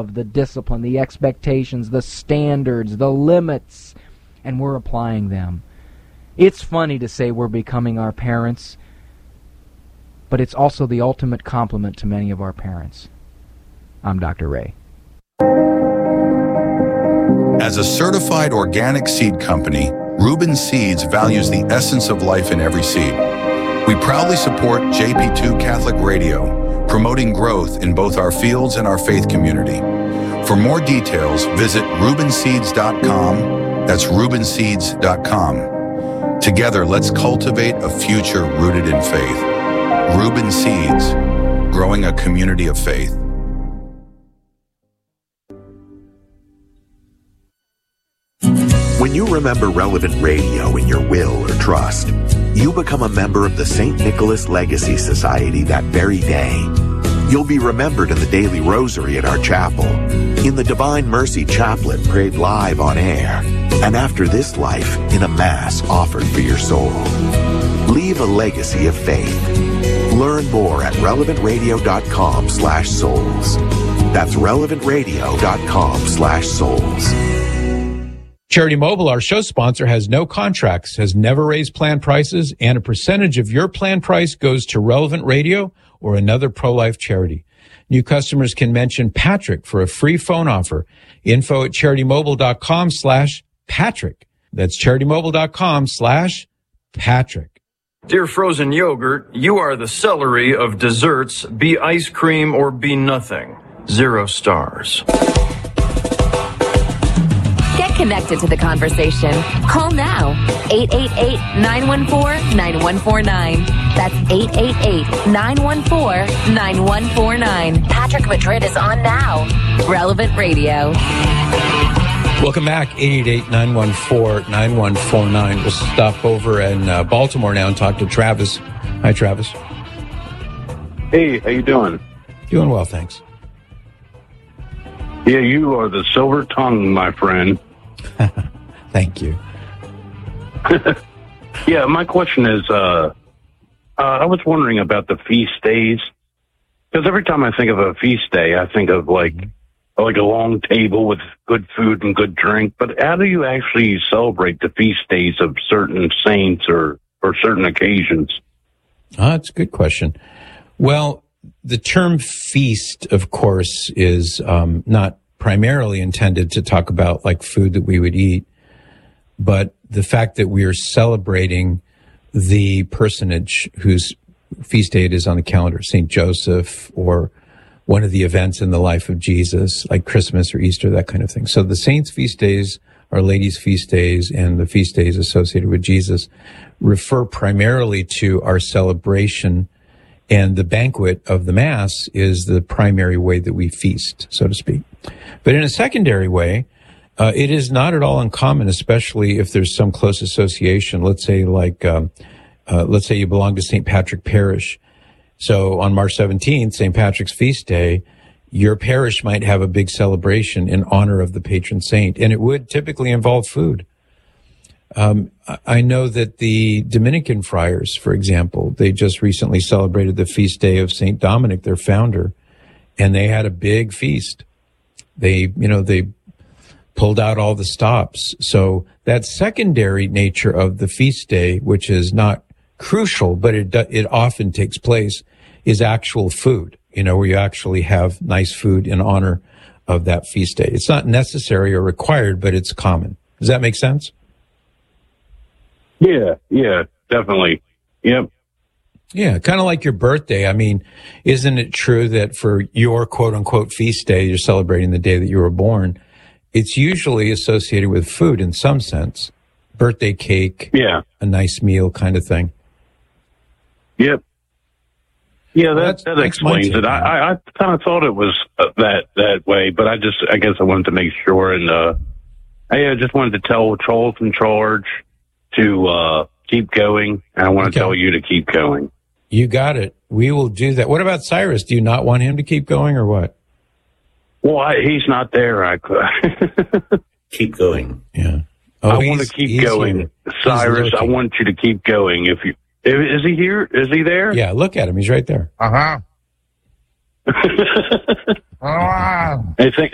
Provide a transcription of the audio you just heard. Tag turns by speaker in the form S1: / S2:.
S1: love, the discipline, the expectations, the standards, the limits, and we're applying them. It's funny to say we're becoming our parents, but it's also the ultimate compliment to many of our parents. I'm Dr. Ray.
S2: As a certified organic seed company, Reuben Seeds values the essence of life in every seed. We proudly support JP2 Catholic Radio, promoting growth in both our fields and our faith community. For more details, visit ReubenSeeds.com. That's ReubenSeeds.com. Together, let's cultivate a future rooted in faith. Reuben Seeds, growing a community of faith.
S3: When you remember Relevant Radio in your will or trust, you become a member of the St. Nicholas Legacy Society that very day. You'll be remembered in the daily rosary at our chapel, in the Divine Mercy Chaplet prayed live on air, and after this life, in a Mass offered for your soul. Leave a legacy of faith. Learn more at relevantradio.com/souls. That's relevantradio.com/souls.
S4: Charity Mobile, our show sponsor, has no contracts, has never raised plan prices, and a percentage of your plan price goes to Relevant Radio or another pro-life charity. New customers can mention Patrick for a free phone offer. Info at CharityMobile.com/Patrick. That's CharityMobile.com/Patrick.
S5: Dear frozen yogurt, you are the celery of desserts. Be ice cream or be nothing. 0 stars.
S6: Get connected to the conversation. Call now. 888-914-9149. That's 888-914-9149. Patrick Madrid is on now. Relevant Radio.
S4: Welcome back, 888-914-9149. We'll stop over in Baltimore now and talk to Travis. Hi, Travis.
S7: Hey, how you doing?
S4: Doing well, thanks.
S7: Yeah, you are the silver tongue, my friend.
S4: Thank you.
S7: Yeah, my question is, I was wondering about the feast days. Because every time I think of a feast day, I think of like a long table with good food and good drink. But how do you actually celebrate the feast days of certain saints or certain occasions?
S4: That's a good question. Well, the term feast, of course, is not primarily intended to talk about like food that we would eat, but the fact that we are celebrating the personage whose feast date is on the calendar, St. Joseph, or one of the events in the life of Jesus, like Christmas or Easter, that kind of thing. So the saints' feast days, Our Lady's feast days, and the feast days associated with Jesus refer primarily to our celebration, and the banquet of the Mass is the primary way that we feast, so to speak. But in a secondary way, it is not at all uncommon, especially if there's some close association. Let's say let's say you belong to St. Patrick Parish. So on March 17th, St. Patrick's feast day, your parish might have a big celebration in honor of the patron saint, and it would typically involve food. I know that the Dominican friars, for example, they just recently celebrated the feast day of St. Dominic, their founder, and they had a big feast. They pulled out all the stops. So that secondary nature of the feast day, which is not crucial, but it often takes place, is actual food, where you actually have nice food in honor of that feast day. It's not necessary or required, but it's common. Does that make sense?
S7: Yeah, definitely. Yep.
S4: Yeah, kind of like your birthday. I mean, isn't it true that for your quote-unquote feast day, you're celebrating the day that you were born, it's usually associated with food in some sense. Birthday cake, a nice meal kind of thing.
S7: Yep. Yeah, that explains it. I kind of thought it was that way, but I guess I wanted to make sure. And I just wanted to tell Trolls in Charge to keep going, and I want to tell you to keep going.
S4: You got it. We will do that. What about Cyrus? Do you not want him to keep going, or what?
S7: Well, he's not there.
S8: Keep going.
S4: Yeah.
S7: I want to keep going. Cyrus, I want you to keep going. Is he here? Is he there?
S4: Yeah, look at him. He's right there.
S7: Uh-huh. Hey,